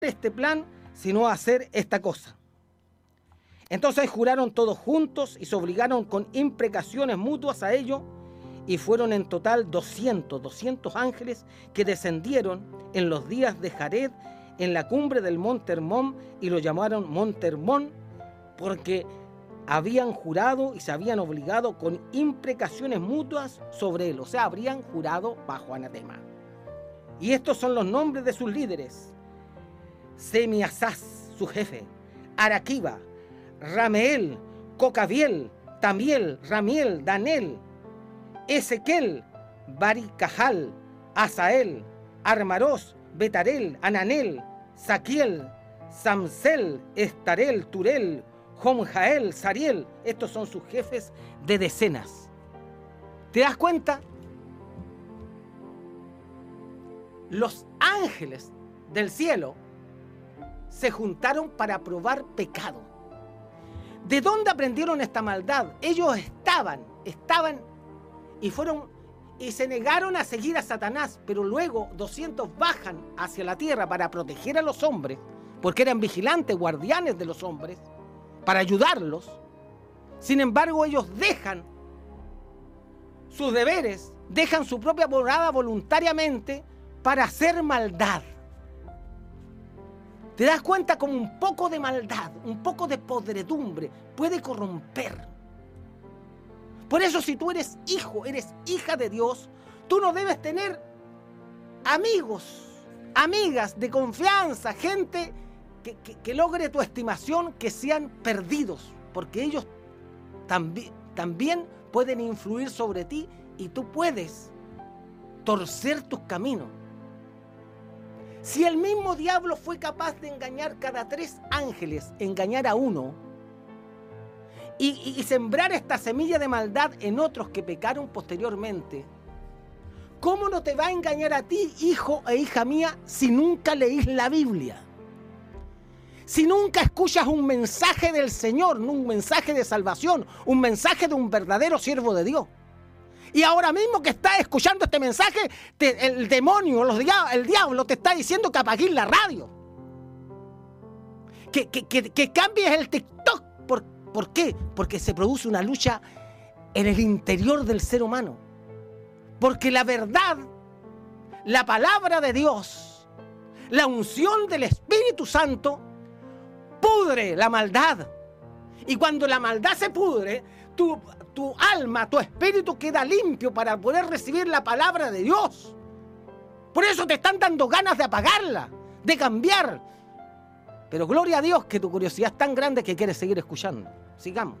este plan, sino a hacer esta cosa. Entonces juraron todos juntos y se obligaron con imprecaciones mutuas a ello, y fueron en total 200 ángeles que descendieron en los días de Jared en la cumbre del monte Hermón, y lo llamaron monte Hermón porque habían jurado y se habían obligado con imprecaciones mutuas sobre él, o sea, habrían jurado bajo anatema. Y estos son los nombres de sus líderes: Semiasás, su jefe; Araquiba, Rameel, Cocabiel, Tamiel, Ramiel, Danel, Ezequiel, Baricajal, Asael, Armaros, Betarel, Ananel, Saquiel, Samsel, Estarel, Turel, Jomjael, Sariel. Estos son sus jefes de decenas. ¿Te das cuenta? Los ángeles del cielo se juntaron para probar pecado. ¿De dónde aprendieron esta maldad? Ellos estaban y se negaron a seguir a Satanás, pero luego 200 bajan hacia la tierra para proteger a los hombres, porque eran vigilantes, guardianes de los hombres, para ayudarlos. Sin embargo, ellos dejan sus deberes, dejan su propia morada voluntariamente para hacer maldad. ¿Te das cuenta cómo un poco de maldad, un poco de podredumbre puede corromper? Por eso, si tú eres hijo, eres hija de Dios, tú no debes tener amigos, amigas de confianza, gente que logre tu estimación, que sean perdidos, porque ellos también pueden influir sobre ti y tú puedes torcer tus caminos. Si el mismo diablo fue capaz de engañar cada 3 ángeles, engañar a uno, y sembrar esta semilla de maldad en otros que pecaron posteriormente, ¿cómo no te va a engañar a ti, hijo e hija mía, si nunca leís la Biblia? Si nunca escuchas un mensaje del Señor, un mensaje de salvación, un mensaje de un verdadero siervo de Dios. Y ahora mismo que estás escuchando este mensaje, el demonio, el diablo te está diciendo que apagues la radio. Que cambies el TikTok. ¿Por qué? Porque se produce una lucha en el interior del ser humano. Porque la verdad, la palabra de Dios, la unción del Espíritu Santo, pudre la maldad. Y cuando la maldad se pudre, tu alma, tu espíritu queda limpio para poder recibir la palabra de Dios. Por eso te están dando ganas de apagarla, de cambiar. Pero gloria a Dios que tu curiosidad es tan grande que quieres seguir escuchando. Sigamos.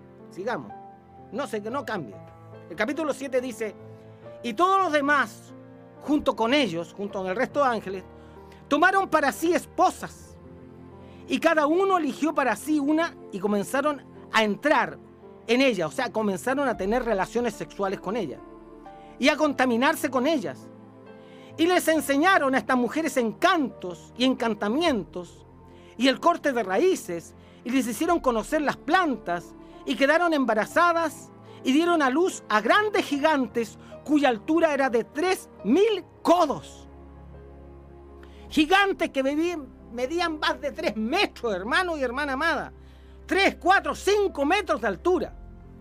No cambie. El capítulo 7 dice: y todos los demás, junto con ellos, junto con el resto de ángeles, tomaron para sí esposas. Y cada uno eligió para sí una y comenzaron a entrar en ella, o sea, comenzaron a tener relaciones sexuales con ella y a contaminarse con ellas. Y les enseñaron a estas mujeres encantos y encantamientos y el corte de raíces, y les hicieron conocer las plantas, y quedaron embarazadas y dieron a luz a grandes gigantes cuya altura era de 3000 codos. Gigantes que medían más de 3 metros, hermano y hermana amada. 3, 4, 5 metros de altura.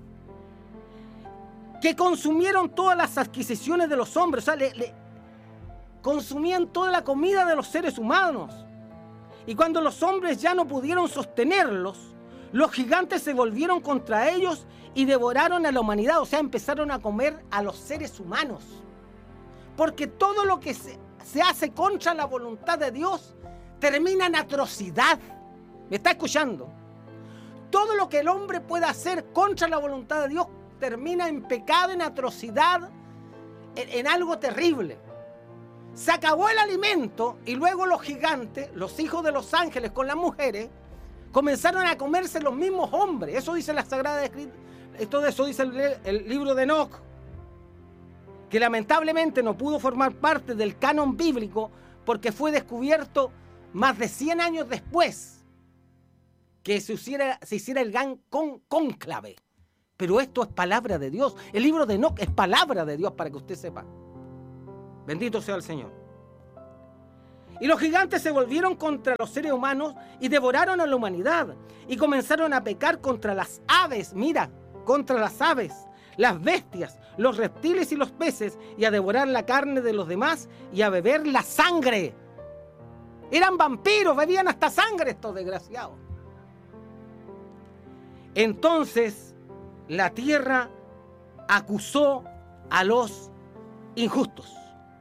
Que consumieron todas las adquisiciones de los hombres. O sea, consumían toda la comida de los seres humanos. Y cuando los hombres ya no pudieron sostenerlos, los gigantes se volvieron contra ellos y devoraron a la humanidad. O sea, empezaron a comer a los seres humanos. Porque todo lo que se hace contra la voluntad de Dios termina en atrocidad. ¿Me está escuchando? Todo lo que el hombre pueda hacer contra la voluntad de Dios termina en pecado, en atrocidad, en algo terrible. Se acabó el alimento y luego los gigantes, los hijos de los ángeles con las mujeres, comenzaron a comerse los mismos hombres. Eso dice la Sagrada Escritura. Eso dice el libro de Enoc, que lamentablemente no pudo formar parte del canon bíblico porque fue descubierto más de 100 años después que se hiciera el gran cónclave. Pero esto es palabra de Dios. El libro de Enoc es palabra de Dios, para que usted sepa. Bendito sea el Señor. Y los gigantes se volvieron contra los seres humanos y devoraron a la humanidad. Y comenzaron a pecar contra las aves, mira, contra las aves, las bestias, los reptiles y los peces, y a devorar la carne de los demás y a beber la sangre. Eran vampiros, bebían hasta sangre estos desgraciados. Entonces la tierra acusó a los injustos.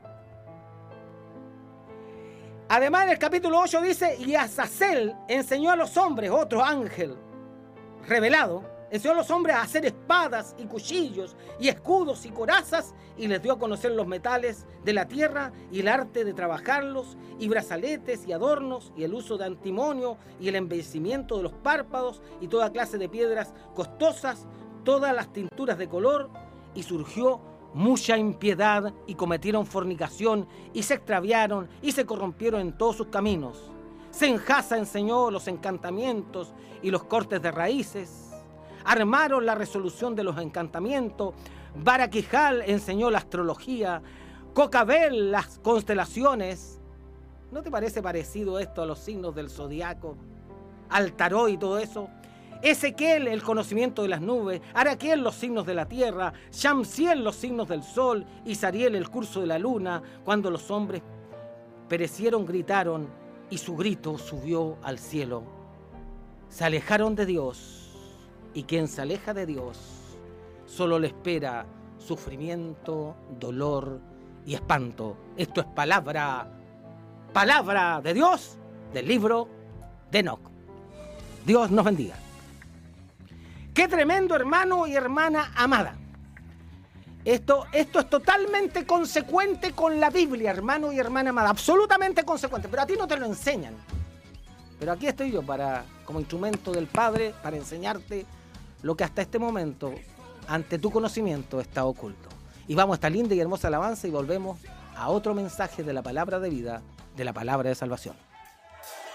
Además, en el capítulo 8 dice, y Azazel enseñó a los hombres, otro ángel revelado, enseñó a los hombres a hacer espadas y cuchillos y escudos y corazas, y les dio a conocer los metales de la tierra y el arte de trabajarlos, y brazaletes y adornos, y el uso de antimonio y el embellecimiento de los párpados y toda clase de piedras costosas, todas las tinturas de color, y surgió mucha impiedad, y cometieron fornicación, y se extraviaron, y se corrompieron en todos sus caminos. Senjasa enseñó los encantamientos y los cortes de raíces. Armaron la resolución de los encantamientos. Baraquijal enseñó la astrología. Cocabel las constelaciones. ¿No te parece parecido esto a los signos del zodiaco? Al tarot y todo eso. Ezequiel, el conocimiento de las nubes. Araquiel, los signos de la tierra. Shamsiel, los signos del sol. Y Sariel, el curso de la luna. Cuando los hombres perecieron, gritaron, y su grito subió al cielo. Se alejaron de Dios, y quien se aleja de Dios solo le espera sufrimiento, dolor y espanto. Esto es palabra de Dios del libro de Enoc. Dios nos bendiga. Qué tremendo, hermano y hermana amada. Esto es totalmente consecuente con la Biblia, hermano y hermana amada. Absolutamente consecuente, pero a ti no te lo enseñan. Pero aquí estoy yo como instrumento del Padre para enseñarte lo que hasta este momento, ante tu conocimiento, está oculto. Y vamos a esta linda y hermosa alabanza y volvemos a otro mensaje de la palabra de vida, de la palabra de salvación.